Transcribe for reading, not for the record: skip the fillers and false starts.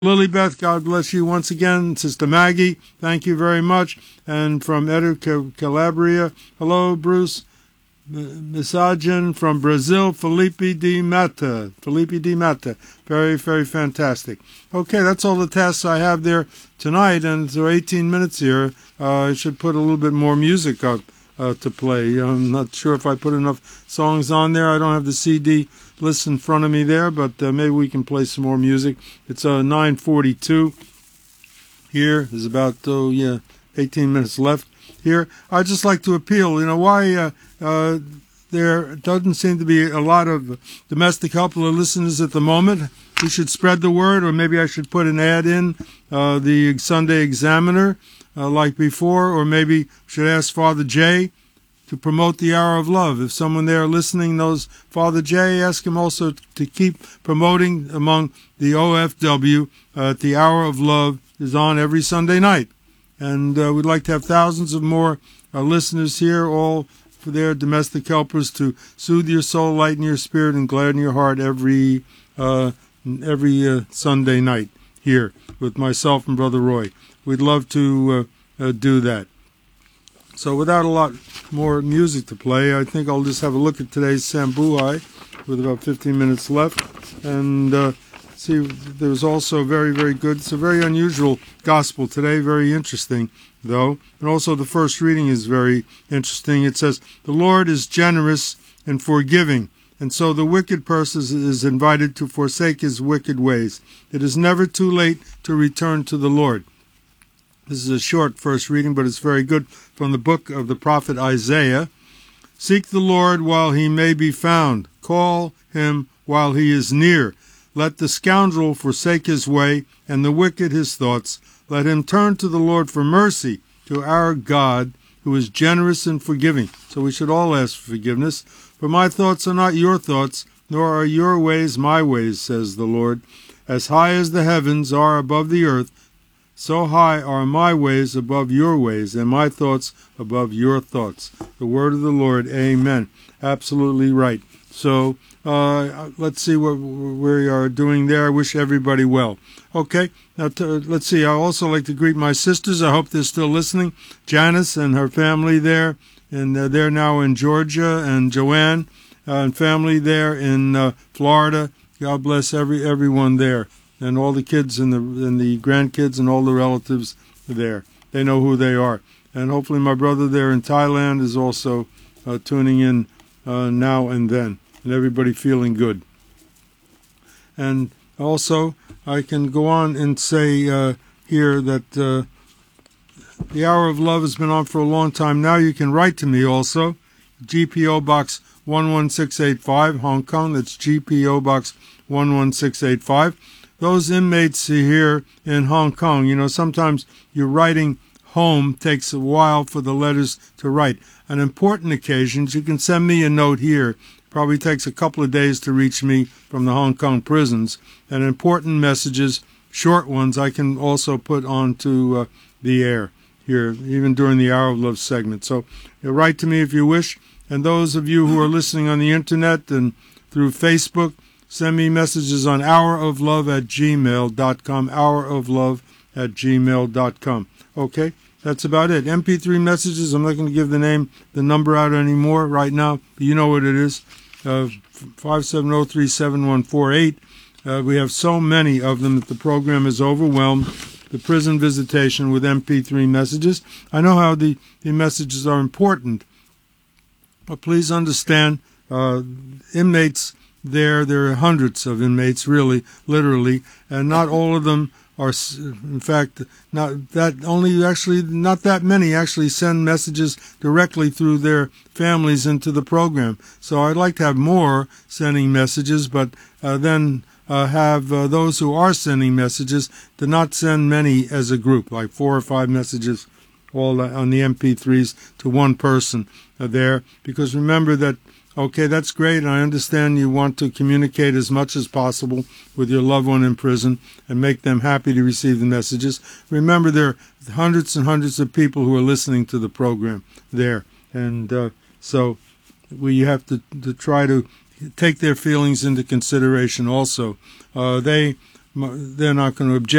Lilybeth, God bless you once again. Sister Maggie, thank you very much. And from Edu Calabria, hello, Bruce. Misagin from Brazil, Felipe Di Mata. Very, very fantastic. Okay, that's all the tasks I have there tonight, and so 18 minutes here. I should put a little bit more music up to play. I'm not sure if I put enough songs on there. I don't have the CD list in front of me there, but maybe we can play some more music. It's 9:42 here. There's about 18 minutes left here. I'd just like to appeal, why there doesn't seem to be a lot of domestic helper listeners at the moment. We should spread the word, or maybe I should put an ad in the Sunday Examiner like before, or maybe should ask Father Jay to promote the Hour of Love. If someone there listening knows Father Jay, ask him also to keep promoting among the OFW the Hour of Love is on every Sunday night. And we'd like to have thousands of more listeners here, all for their domestic helpers to soothe your soul, lighten your spirit, and gladden your heart every Sunday night here with myself and Brother Roy. We'd love to do that. So without a lot more music to play, I think I'll just have a look at today's Sambuhi with about 15 minutes left. And see, there's also very, very good. It's a very unusual gospel today, very interesting, though. And also the first reading is very interesting. It says, "The Lord is generous and forgiving, and so the wicked person is invited to forsake his wicked ways. It is never too late to return to the Lord." This is a short first reading, but it's very good, from the book of the prophet Isaiah. "Seek the Lord while he may be found. Call him while he is near. Let the scoundrel forsake his way, and the wicked his thoughts. Let him turn to the Lord for mercy, to our God, who is generous and forgiving." So we should all ask for forgiveness. "For my thoughts are not your thoughts, nor are your ways my ways, says the Lord. As high as the heavens are above the earth, so high are my ways above your ways, and my thoughts above your thoughts." The word of the Lord. Amen. Absolutely right. So let's see what we are doing there. I wish everybody well. Okay, now let's see. I also like to greet my sisters. I hope they're still listening. Janice and her family there, and they're now in Georgia, and Joanne and family there in Florida. God bless everyone there, and all the kids and the grandkids and all the relatives there. They know who they are. And hopefully my brother there in Thailand is also tuning in now and then, and everybody feeling good. And also, I can go on and say here that the Hour of Love has been on for a long time now. You can write to me also. GPO Box 11685, Hong Kong. That's GPO Box 11685. Those inmates here in Hong Kong, sometimes you're writing home, takes a while for the letters to write. On important occasions, you can send me a note here. Probably takes a couple of days to reach me from the Hong Kong prisons. And important messages, short ones, I can also put onto the air here, even during the Hour of Love segment. So write to me if you wish. And those of you who are listening on the internet and through Facebook, send me messages on houroflove@gmail.com, houroflove@gmail.com. Okay, that's about it. MP3 messages, I'm not going to give the number out anymore right now. But you know what it is, 570-37148. We have so many of them that the program is overwhelmed. The prison visitation with MP3 messages. I know how the messages are important, but please understand, inmates there are hundreds of inmates, really, literally, and not all of them are, in fact, not that many actually send messages directly through their families into the program. So I'd like to have more sending messages, but then have those who are sending messages to not send many as a group, like 4 or 5 messages all on the MP3s to one person there, because remember that, okay, that's great, and I understand you want to communicate as much as possible with your loved one in prison and make them happy to receive the messages. Remember, there are hundreds and hundreds of people who are listening to the program there, and so we have to try to take their feelings into consideration also. They're not going to object